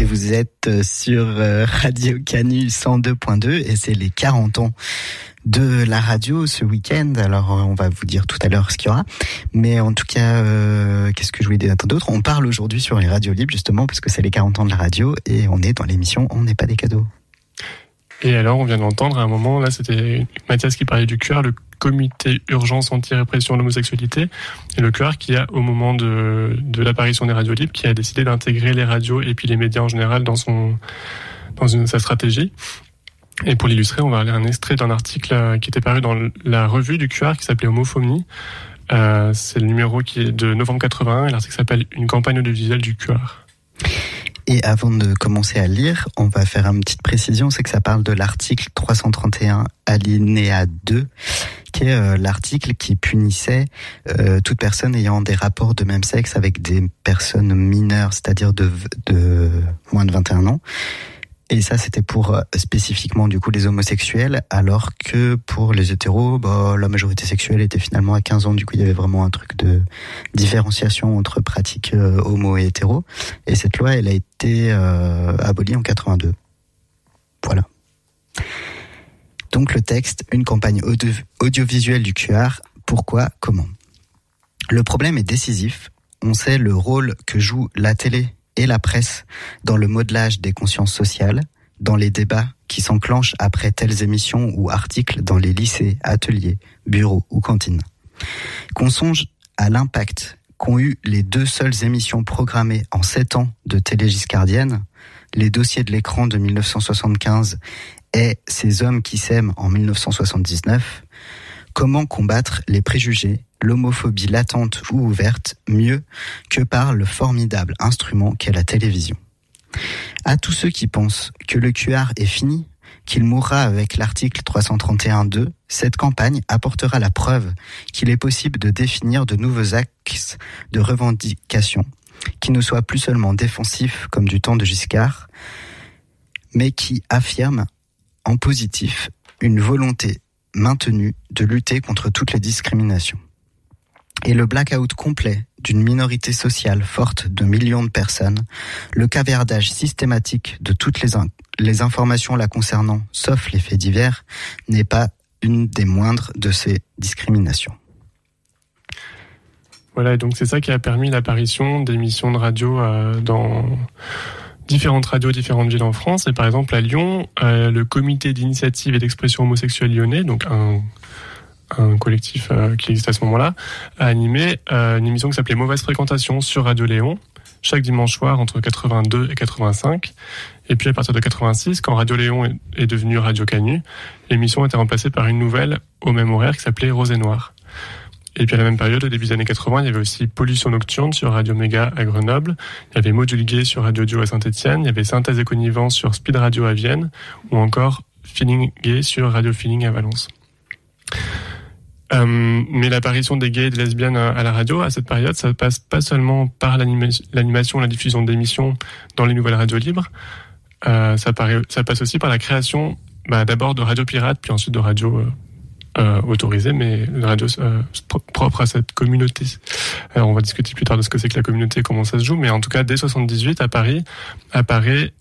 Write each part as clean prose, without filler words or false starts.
Vous êtes sur Radio Canu 102.2 et c'est les 40 ans de la radio ce week-end. Alors on va vous dire tout à l'heure ce qu'il y aura, mais en tout cas qu'est-ce que je voulais dire d'autre? On parle aujourd'hui sur les radios libres justement parce que c'est les 40 ans de la radio et on est dans l'émission On n'est pas des cadeaux. Et alors on vient d'entendre à un moment, là c'était Mathias qui parlait du QR, le comité urgence anti-répression de l'homosexualité, et le QR qui a au moment de l'apparition des radios libres qui a décidé d'intégrer les radios et puis les médias en général dans sa stratégie. Et pour l'illustrer, on va lire un extrait d'un article qui était paru dans la revue du QR qui s'appelait Homophobie. C'est le numéro qui est de novembre 81 et l'article s'appelle Une campagne audiovisuelle du QR. Et avant de commencer à lire, on va faire une petite précision, c'est que ça parle de l'article 331 alinéa 2, qui est l'article qui punissait toute personne ayant des rapports de même sexe avec des personnes mineures, c'est-à-dire de moins de 21 ans. Et ça, c'était pour spécifiquement du coup les homosexuels, alors que pour les hétéros, la majorité sexuelle était finalement à 15 ans. Du coup, il y avait vraiment un truc de différenciation entre pratiques homo et hétéro. Et cette loi, elle a été abolie en 82. Voilà. Donc le texte, une campagne audiovisuelle du QR. Pourquoi? Comment? Le problème est décisif. On sait le rôle que joue la télé et la presse dans le modelage des consciences sociales, dans les débats qui s'enclenchent après telles émissions ou articles dans les lycées, ateliers, bureaux ou cantines. Qu'on songe à l'impact qu'ont eu les 2 seules émissions programmées en 7 ans de télé giscardienne, Les dossiers de l'écran de 1975 et Ces hommes qui s'aiment en 1979, comment combattre les préjugés, l'homophobie latente ou ouverte, mieux que par le formidable instrument qu'est la télévision. À tous ceux qui pensent que le QR est fini, qu'il mourra avec l'article 331.2, cette campagne apportera la preuve qu'il est possible de définir de nouveaux axes de revendication, qui ne soient plus seulement défensifs comme du temps de Giscard, mais qui affirment en positif une volonté maintenue de lutter contre toutes les discriminations. Et le blackout complet d'une minorité sociale forte de millions de personnes, le caviardage systématique de toutes les informations la concernant, sauf les faits divers, n'est pas une des moindres de ces discriminations. Voilà, et donc c'est ça qui a permis l'apparition d'émissions de radio dans différentes radios, différentes villes en France. Et par exemple à Lyon, le comité d'initiative et d'expression homosexuelle lyonnais, donc un collectif qui existe à ce moment-là, a animé une émission qui s'appelait Mauvaise Fréquentation sur Radio Léon, chaque dimanche soir entre 82 et 85. Et puis à partir de 86, quand Radio Léon est devenu Radio Canu, l'émission a été remplacée par une nouvelle au même horaire qui s'appelait Rose et Noir. Et puis à la même période, au début des années 80, il y avait aussi Pollution Nocturne sur Radio Méga à Grenoble, il y avait Module Gay sur Radio Dio à Saint-Etienne, il y avait Synthèse et Connivence sur Speed Radio à Vienne, ou encore Feeling Gay sur Radio Feeling à Valence. Mais l'apparition des gays et des lesbiennes à la radio, à cette période, ça passe pas seulement par l'animation, la diffusion d'émissions dans les nouvelles radios libres, ça passe aussi par la création d'abord de radios pirates, puis ensuite de radios autorisées, mais de radios propres à cette communauté. Alors on va discuter plus tard de ce que c'est que la communauté, comment ça se joue, mais en tout cas dès 78 à Paris apparaît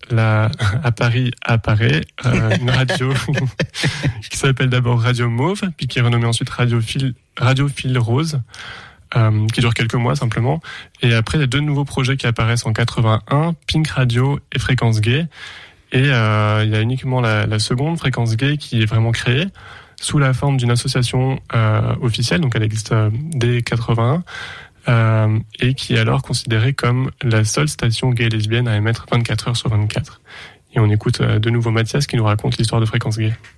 une radio qui s'appelle d'abord Radio Mauve, puis qui est renommée ensuite Radio Fil Rose, qui dure quelques mois simplement. Et après il y a 2 nouveaux projets qui apparaissent en 81, Pink Radio et Fréquence Gay. Et il y a uniquement la seconde, Fréquence Gay, qui est vraiment créée sous la forme d'une association officielle, donc elle existe dès 81, et qui est alors considérée comme la seule station gay et lesbienne à émettre 24 heures sur 24. Et on écoute de nouveau Mathias qui nous raconte l'histoire de Fréquence Gay.